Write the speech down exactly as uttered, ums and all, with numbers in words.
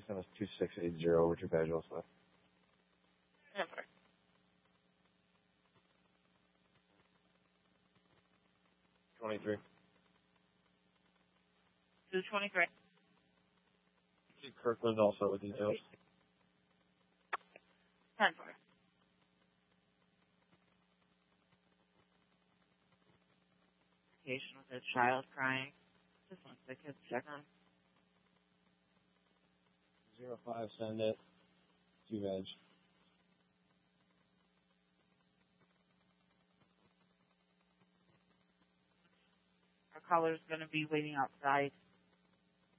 You send us two six eight zero with your badge also. ten four. twenty-three. two twenty-three. Kirkland also with details. ten four. Patient with a child crying. Just wants the kids check on. Zero five, send it. Two badge. Our caller's going to be waiting outside.